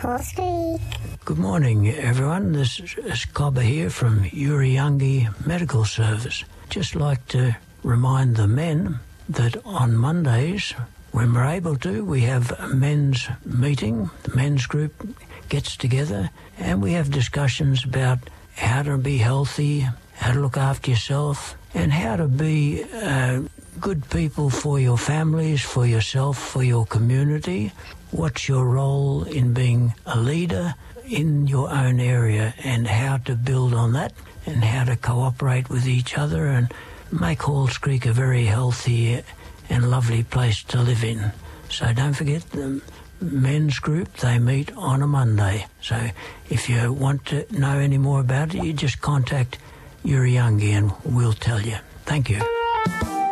Halls Creek. Good morning, everyone. This is Cobber here from Uriungi Medical Service. Just like to remind the men that on Mondays, when we're able to, we have a men's meeting. The men's group gets together and we have discussions about how to be healthy, how to look after yourself, and how to be good people for your families, for yourself, for your community. What's your role in being a leader in your own area, and how to build on that, and how to cooperate with each other and make Halls Creek a very healthy and lovely place to live in. So don't forget the men's group, they meet on a Monday. So if you want to know any more about it, you just contact Uriungi and we'll tell you. Thank you.